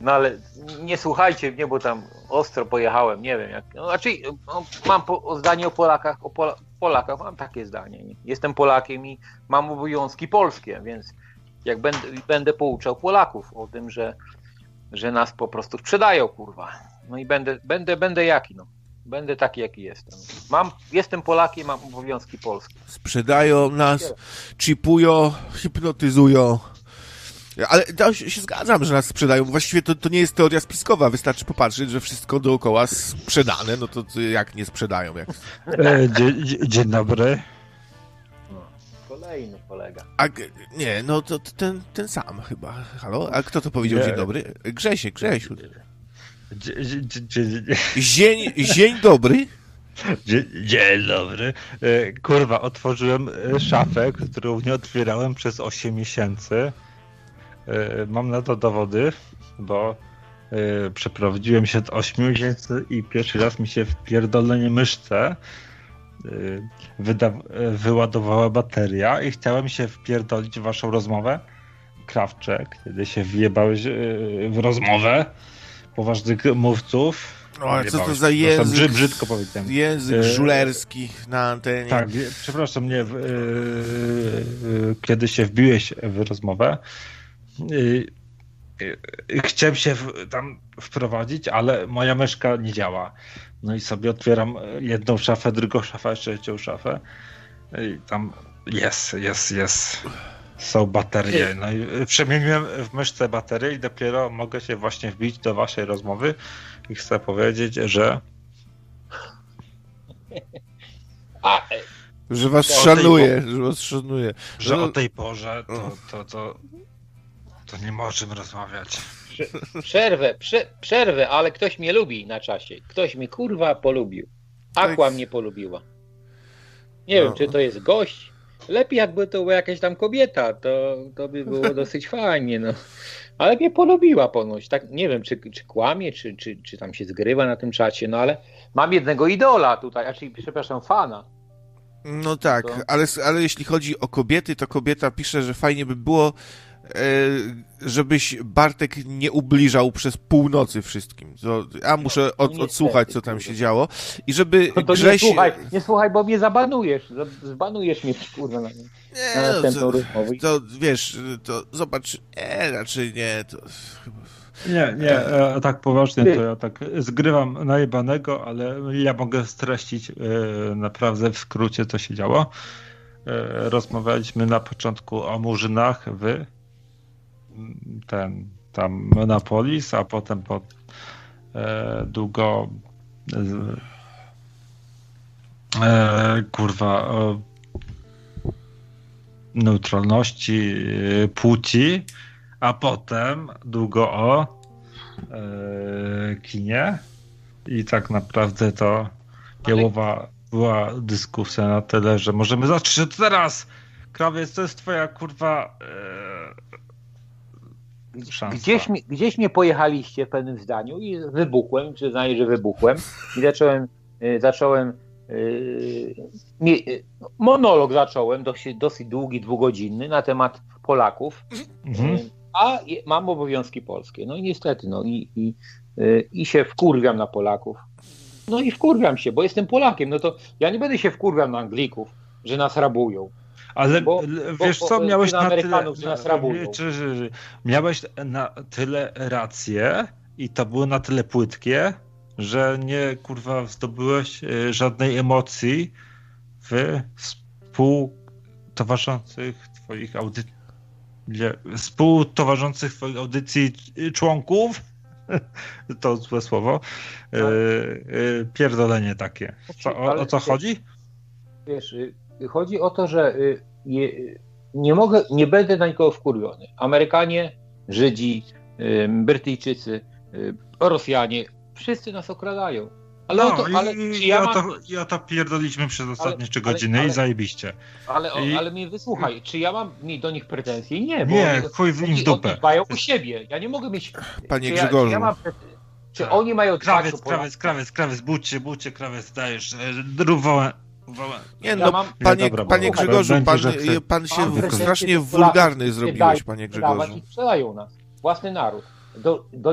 No ale nie słuchajcie mnie, bo tam ostro pojechałem, nie wiem jak. No, znaczy, mam zdanie o Polakach, Polakach mam takie zdanie. Nie? Jestem Polakiem i mam obowiązki polskie, więc jak będę pouczał Polaków o tym, że nas po prostu sprzedają, kurwa. No i będę jaki, no. Będę taki, jaki jestem. Jestem Polakiem, mam obowiązki polskie. Sprzedają nas, chipują, hipnotyzują. Ale ja się zgadzam, że nas sprzedają. Właściwie to nie jest teoria spiskowa. Wystarczy popatrzeć, że wszystko dookoła sprzedane. No to jak nie sprzedają? Jak... Dzień dobry. No, kolejny kolega. Nie, no to ten sam chyba. Halo? A kto to powiedział dzień dobry? Grzesiu. Dzień dobry. Dzień dobry. Kurwa, otworzyłem szafę, którą nie otwierałem przez 8 miesięcy. Mam na to dowody, bo przeprowadziłem się od 8 miesięcy i pierwszy raz mi się w pierdolenie myszce wyładowała bateria i chciałem się wpierdolić w waszą rozmowę. Krawczek, kiedy się wjebałeś w rozmowę poważnych mówców. O, ale co to za język? Brzydko powiedziałem. Język żulerski na antenie. Tak, przepraszam mnie, kiedy się wbiłeś w rozmowę. Chciałem się tam wprowadzić, ale moja myszka nie działa. No i sobie otwieram jedną szafę, drugą szafę, trzecią szafę. I tam jest. Są baterie. No i przemieniłem w myszce baterię i dopiero mogę się właśnie wbić do waszej rozmowy i chcę powiedzieć, że że was szanuje, że o tej porze to nie możemy rozmawiać. Przerwę, ale ktoś mnie lubi na czasie. Ktoś mnie kurwa polubił. Aqua mnie polubiła. Nie wiem, czy to jest gość. Lepiej jakby to była jakaś tam kobieta, to by było dosyć fajnie, no. Ale mnie polubiła ponoć. Tak, nie wiem, czy kłamie, czy tam się zgrywa na tym czacie, no ale mam jednego idola tutaj, przepraszam, fana. No tak, ale jeśli chodzi o kobiety, to kobieta pisze, że fajnie by było, żebyś Bartek nie ubliżał przez północy wszystkim. Muszę odsłuchać, co tam się działo. I żeby Grześ... Nie słuchaj, bo mnie zbanujesz mnie, kurwa, na następną rozmowę. To wiesz, to zobacz, raczej nie, to... Nie, tak poważnie to ja tak zgrywam najebanego, ale ja mogę streścić naprawdę w skrócie, co się działo. Rozmawialiśmy na początku o murzynach tam Monopolis, a potem długo o neutralności płci, a potem długo o kinie i tak naprawdę to była dyskusja na tyle, że możemy zacząć od teraz. Krawiec, to jest twoja kurwa szansa. Gdzieś mnie pojechaliście w pewnym zdaniu i wybuchłem, przyznaję, że wybuchłem i zacząłem monolog dosyć długi, 2-godzinny na temat Polaków, a mam obowiązki polskie. No i niestety, i się wkurwiam na Polaków. No i wkurwiam się, bo jestem Polakiem. No to ja nie będę się wkurwiał na Anglików, że nas rabują. Ale wiesz co, miałeś na Amerykanów, że nas rabują. Miałeś na tyle rację i to było na tyle płytkie, że nie kurwa zdobyłeś żadnej emocji w współtowarzyszących twoich audycji członków. To złe słowo. Pierdolenie takie. O co chodzi? Wiesz, chodzi o to, że nie będę na nikogo wkurwiony. Amerykanie, Żydzi, Brytyjczycy, Rosjanie, wszyscy nas okradają. I o to pierdoliśmy przez ostatnie 3 godziny i zajebiście. Ale mnie wysłuchaj, czy ja mam mieć do nich pretensje? Nie, bo chuj im w dupę. Oni dbają o siebie. Ja nie mogę mieć... Panie Grzegorzu. Czy oni mają dbać o Krawiec, budźcie, krawiec, dajesz, drugą. Nie, no, panie Grzegorzu, pan się strasznie wulgarny zrobiłeś, panie Grzegorzu. I sprzedają nas. Własny naród. Do